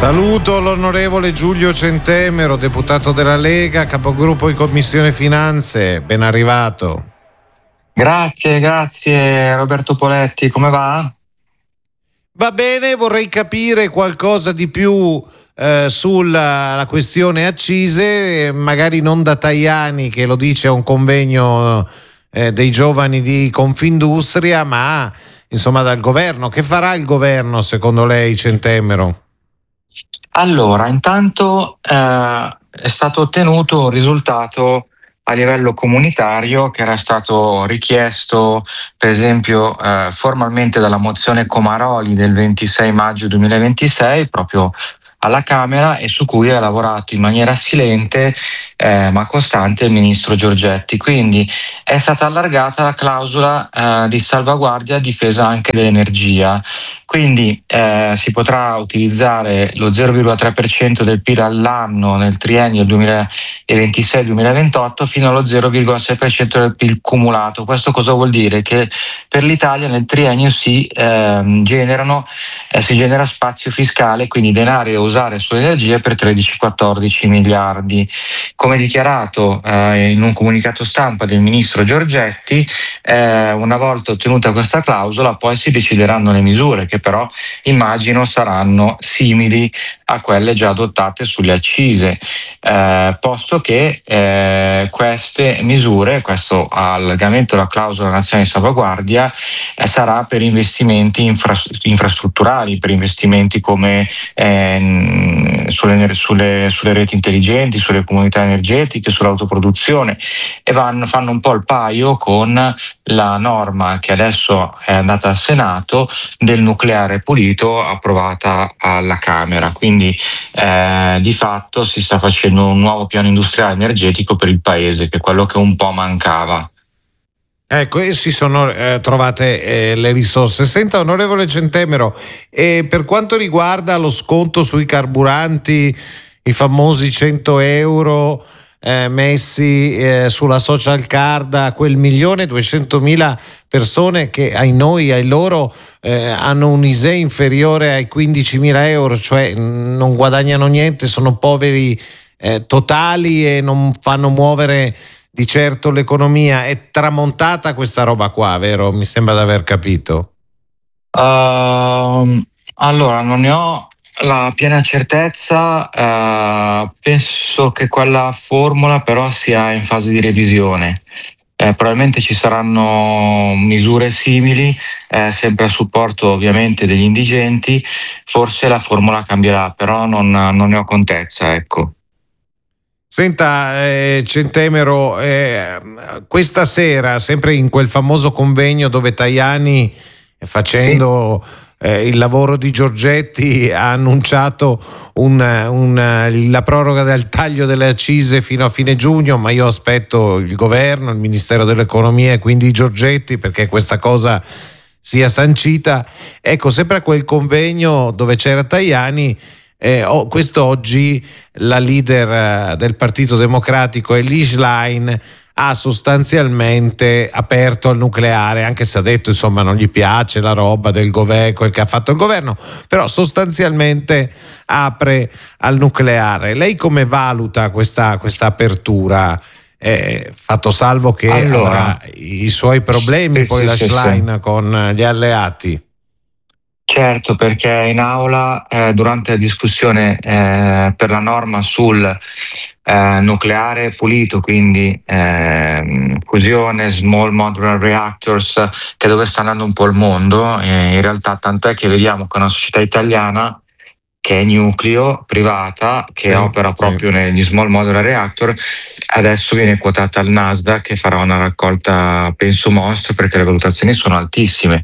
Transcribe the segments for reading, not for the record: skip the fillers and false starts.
Saluto l'onorevole Giulio Centemero, deputato della Lega, capogruppo in Commissione Finanze. Ben arrivato. Grazie Roberto Poletti, come va? Va bene, vorrei capire qualcosa di più sulla questione accise, magari non da Tajani che lo dice a un convegno dei giovani di Confindustria, ma insomma dal governo. Che farà il governo secondo lei, Centemero? Allora, intanto è stato ottenuto un risultato a livello comunitario che era stato richiesto, per esempio, formalmente dalla mozione Comaroli del 26 maggio 2026, proprio alla Camera, e su cui ha lavorato in maniera silente ma costante il ministro Giorgetti. Quindi è stata allargata la clausola di salvaguardia a difesa anche dell'energia. Quindi si potrà utilizzare lo 0,3% del PIL all'anno nel triennio 2026-2028 fino allo 0,6% del PIL cumulato. Questo cosa vuol dire? Che per l'Italia nel triennio si genera spazio fiscale, quindi denari da usare sull'energia per 13-14 miliardi. Come dichiarato in un comunicato stampa del ministro Giorgetti, una volta ottenuta questa clausola poi si decideranno le misure, che però immagino saranno simili a quelle già adottate sulle accise, posto che queste misure, questo allargamento della clausola nazionale di salvaguardia, sarà per investimenti infrastrutturali, per investimenti come sulle reti intelligenti, sulle comunità energetiche, sull'autoproduzione, e fanno un po' il paio con la norma che adesso è andata al Senato del nucleare pulito, approvata alla Camera. Quindi di fatto si sta facendo un nuovo piano industriale energetico per il Paese, che è quello che un po' mancava. Ecco, e si sono trovate le risorse. Senta, onorevole Centemero, per quanto riguarda lo sconto sui carburanti, i famosi 100 euro messi sulla social card a quel 1.200.000 persone che ai loro hanno un ISEE inferiore ai 15.000 euro, cioè non guadagnano niente, sono poveri totali e non fanno muovere di certo l'economia. È tramontata questa roba qua, vero? Mi sembra di aver capito. Allora, non ne ho la piena certezza, penso che quella formula però sia in fase di revisione. Probabilmente ci saranno misure simili, sempre a supporto ovviamente degli indigenti. Forse la formula cambierà, però non ne ho contezza, ecco. Senta, Centemero, questa sera, sempre in quel famoso convegno dove Tajani, facendo il lavoro di Giorgetti, ha annunciato la proroga del taglio delle accise fino a fine giugno, ma io aspetto il governo, il Ministero dell'Economia e quindi Giorgetti perché questa cosa sia sancita. Ecco, sempre a quel convegno dove c'era Tajani, quest'oggi la leader del Partito Democratico, Elly Schlein, ha sostanzialmente aperto al nucleare, anche se ha detto insomma non gli piace la roba del governo, quel che ha fatto il governo, però sostanzialmente apre al nucleare. Lei come valuta questa apertura? Fatto salvo che avrà i suoi problemi poi la Schlein con gli alleati. Certo, perché in aula durante la discussione per la norma sul nucleare pulito, quindi fusione, small modular reactors, che è dove sta andando un po' il mondo, in realtà tant'è che vediamo che una società italiana che è Nucleo, privata, che opera proprio negli small modular reactor, adesso viene quotata al Nasdaq, che farà una raccolta penso mostro perché le valutazioni sono altissime,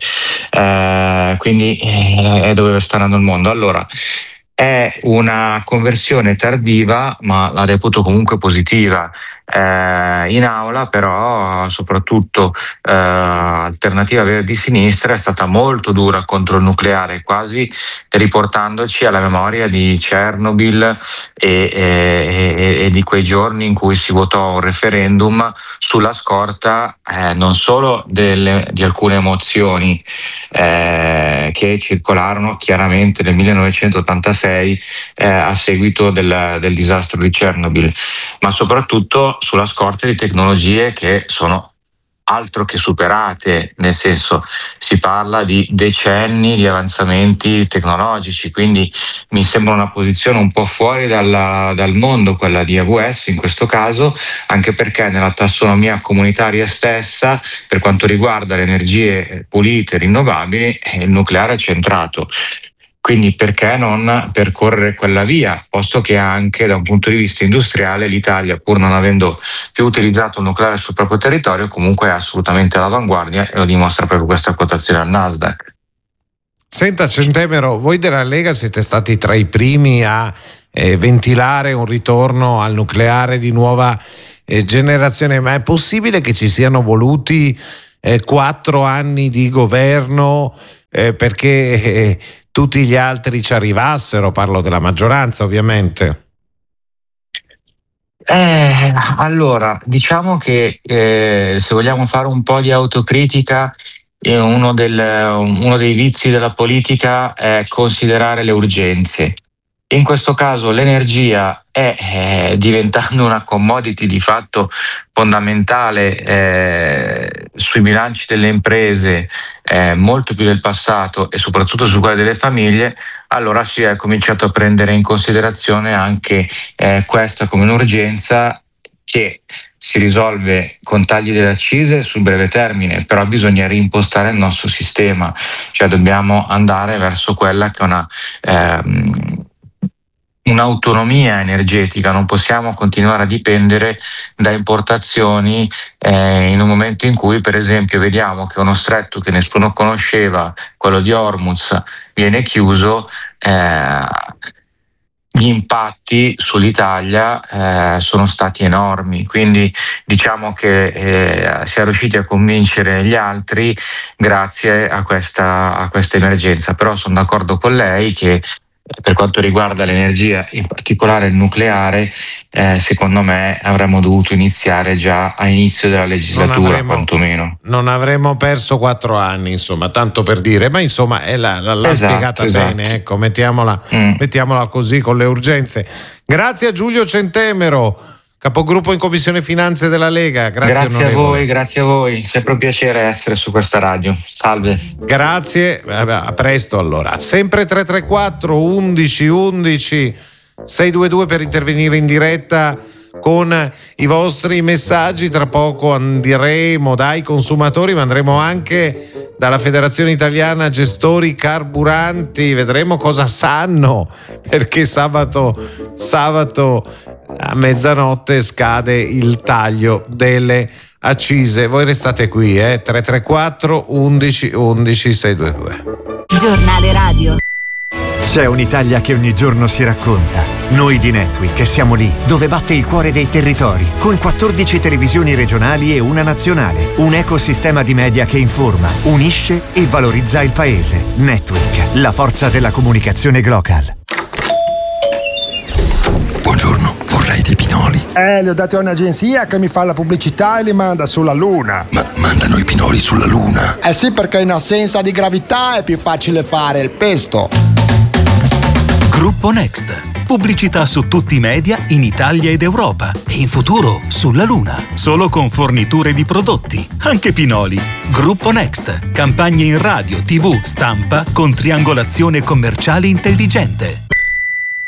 quindi è dove sta andando il mondo. Allora, è una conversione tardiva, ma la reputo comunque positiva. In aula però soprattutto Alternativa Verdi-Sinistra è stata molto dura contro il nucleare, quasi riportandoci alla memoria di Chernobyl e di quei giorni in cui si votò un referendum sulla scorta non solo di alcune emozioni che circolarono chiaramente nel 1986 europei a seguito del disastro di Chernobyl, ma soprattutto sulla scorta di tecnologie che sono altro che superate, nel senso si parla di decenni di avanzamenti tecnologici, quindi mi sembra una posizione un po' fuori dal mondo quella di AWS in questo caso, anche perché nella tassonomia comunitaria stessa, per quanto riguarda le energie pulite e rinnovabili, il nucleare è centrato. Quindi perché non percorrere quella via, posto che anche da un punto di vista industriale l'Italia, pur non avendo più utilizzato il nucleare sul proprio territorio, comunque è assolutamente all'avanguardia, e lo dimostra proprio questa quotazione al Nasdaq. Senta Centemero, voi della Lega siete stati tra i primi a ventilare un ritorno al nucleare di nuova generazione, ma è possibile che ci siano voluti 4 anni di governo perché tutti gli altri ci arrivassero? Parlo della maggioranza, ovviamente. Allora, diciamo che se vogliamo fare un po' di autocritica, uno dei vizi della politica è considerare le urgenze. In questo caso l'energia è diventando una commodity di fatto fondamentale sui bilanci delle imprese, molto più del passato, e soprattutto su quelli delle famiglie. Allora si è cominciato a prendere in considerazione anche questa come un'urgenza che si risolve con tagli delle accise sul breve termine, però bisogna reimpostare il nostro sistema, cioè dobbiamo andare verso quella che è un'autonomia energetica. Non possiamo continuare a dipendere da importazioni in un momento in cui, per esempio, vediamo che uno stretto che nessuno conosceva, quello di Hormuz, viene chiuso. Gli impatti sull'Italia sono stati enormi, quindi diciamo che si è riusciti a convincere gli altri grazie a questa emergenza. Però sono d'accordo con lei che per quanto riguarda l'energia, in particolare il nucleare, secondo me avremmo dovuto iniziare già a inizio della legislatura, quantomeno. Non avremmo perso 4 anni, insomma, tanto per dire, ma insomma l'ha spiegata bene, ecco, mettiamola così con le urgenze. Grazie a Giulio Centemero, capogruppo in Commissione Finanze della Lega. Grazie a voi, sempre un piacere essere su questa radio. Salve. Grazie, a presto allora. Sempre 334 11 11 622 per intervenire in diretta con i vostri messaggi. Tra poco andremo dai consumatori, ma andremo anche dalla Federazione Italiana Gestori Carburanti, vedremo cosa sanno, perché sabato a mezzanotte scade il taglio delle accise. Voi restate qui, 334 11 11 622. Giornale radio. C'è un'Italia che ogni giorno si racconta. Noi di Netweek siamo lì, dove batte il cuore dei territori, con 14 televisioni regionali e una nazionale. Un ecosistema di media che informa, unisce e valorizza il paese. Netweek, la forza della comunicazione global. Buongiorno, vorrei dei pinoli. Li ho dati a un'agenzia che mi fa la pubblicità e li manda sulla Luna. Ma mandano i pinoli sulla Luna? Sì, perché in assenza di gravità è più facile fare il pesto. Gruppo Next. Pubblicità su tutti i media in Italia ed Europa e in futuro sulla Luna. Solo con forniture di prodotti, anche pinoli. Gruppo Next. Campagne in radio, TV, stampa con triangolazione commerciale intelligente.